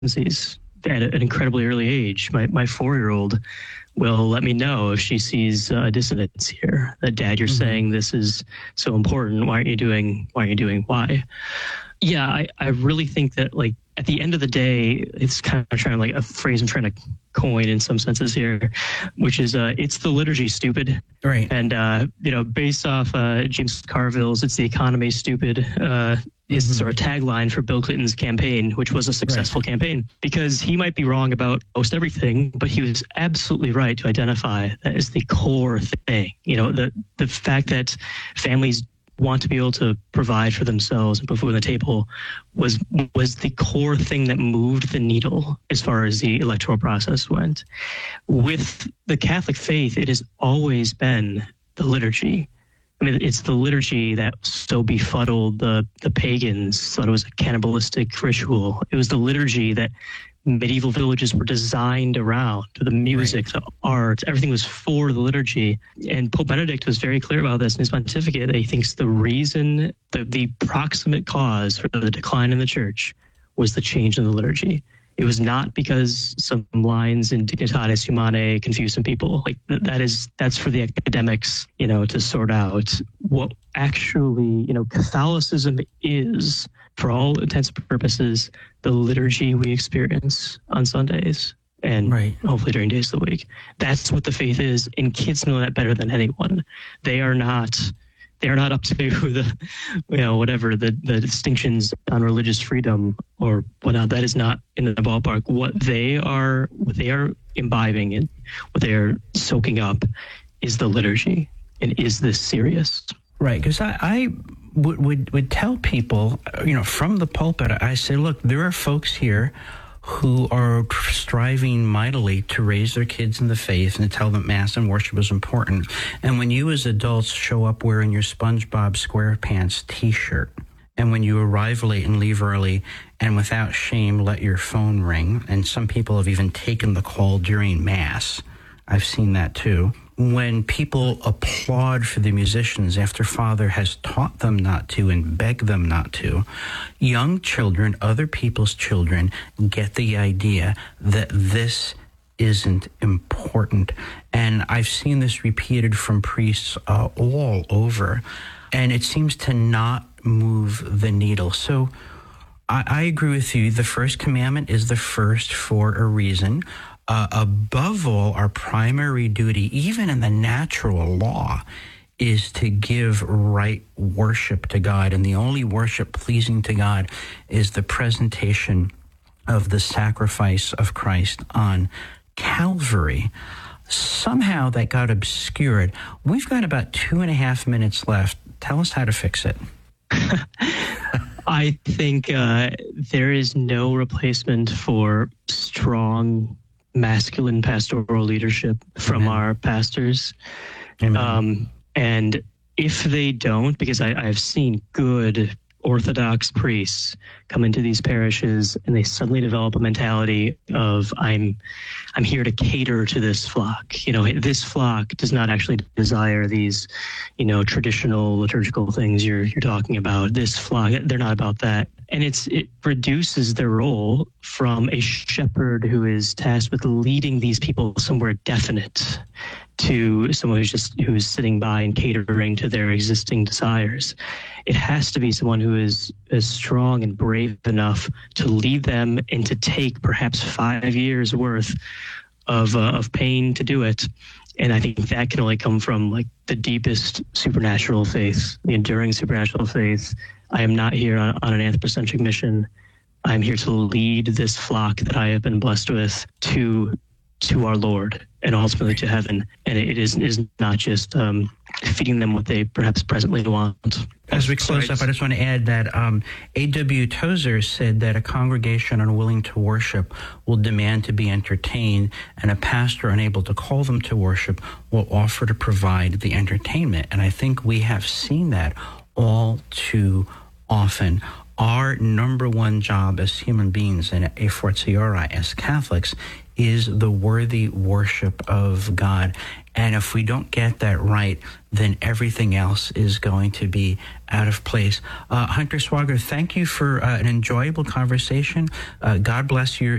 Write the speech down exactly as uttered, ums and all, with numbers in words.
discrepancies at an incredibly early age. My my four-year-old will let me know if she sees uh, dissonance here. That, Dad, you're mm-hmm. saying this is so important. Why aren't you doing? Why aren't you doing Y? Yeah, I, I really think that, like, at the end of the day, it's kind of trying to, like, a phrase I'm trying to coin in some senses here, which is, uh, it's the liturgy, stupid. Right. And, uh, you know, based off uh, James Carville's It's the Economy, Stupid, uh, is mm-hmm. sort of tagline for Bill Clinton's campaign, which was a successful right. campaign, because he might be wrong about most everything, but he was absolutely right to identify that as the core thing. You know, the the fact that families want to be able to provide for themselves and put food on the table was was the core thing that moved the needle as far as the electoral process went. With the Catholic faith, it has always been the liturgy. I mean, it's the liturgy that so befuddled the, the pagans, thought it was a cannibalistic ritual. It was the liturgy that medieval villages were designed around, the music, right. the art, everything was for the liturgy. And Pope Benedict was very clear about this in his pontificate, that he thinks the reason, the, the proximate cause for the decline in the church was the change in the liturgy. It was not because some lines in Dignitatis Humanae confused some people. Like that is, that's for the academics, you know, to sort out. What actually, you know, Catholicism is, for all intents and purposes, the liturgy we experience on Sundays and right. hopefully during days of the week. That's what the faith is, and kids know that better than anyone. They are not, they are not up to the, you know, whatever the, the distinctions on religious freedom or whatnot. That is not in the ballpark. What they are, what they are imbibing and what they are soaking up is the liturgy. And is this serious? Right, because I, I would, would would tell people, you know, from the pulpit, I say, look, there are folks here who are striving mightily to raise their kids in the faith and to tell them Mass and worship is important. And when you as adults show up wearing your SpongeBob SquarePants T-shirt, and when you arrive late and leave early and without shame let your phone ring, and some people have even taken the call during Mass, I've seen that too. When people applaud for the musicians after Father has taught them not to and begged them not to, young children, other people's children, get the idea that this isn't important. And I've seen this repeated from priests uh, all over, and it seems to not move the needle. So I, I agree with you. The first commandment is the first for a reason. Uh, above all, our primary duty, even in the natural law, is to give right worship to God. And the only worship pleasing to God is the presentation of the sacrifice of Christ on Calvary. Somehow that got obscured. We've got about two and a half minutes left. Tell us how to fix it. I think uh, there is no replacement for strong masculine pastoral leadership from Amen. Our pastors. Um, and if they don't, because I, I've seen good Orthodox priests come into these parishes and they suddenly develop a mentality of I'm I'm here to cater to this flock. You know, this flock does not actually desire these, you know, traditional liturgical things you're you're talking about. This flock, they're not about that. And it's it reduces their role from a shepherd who is tasked with leading these people somewhere definite to someone who's just who's sitting by and catering to their existing desires. It has to be someone who is, is strong and brave enough to lead them and to take perhaps five years worth of uh, of pain to do it. And I think that can only come from like the deepest supernatural faith, the enduring supernatural faith. I am not here on, on an anthropocentric mission. I'm here to lead this flock that I have been blessed with to to our Lord and ultimately to heaven. And it is is not just um, feeding them what they perhaps presently want. As we close Sorry. up, I just want to add that um, A W Tozer said that a congregation unwilling to worship will demand to be entertained, and a pastor unable to call them to worship will offer to provide the entertainment. And I think we have seen that all too often. our number one job as human beings and a fortiori as Catholics is the worthy worship of God. And if we don't get that right, then everything else is going to be out of place. Uh, Hunter Swager, thank you for uh, an enjoyable conversation. Uh, God bless your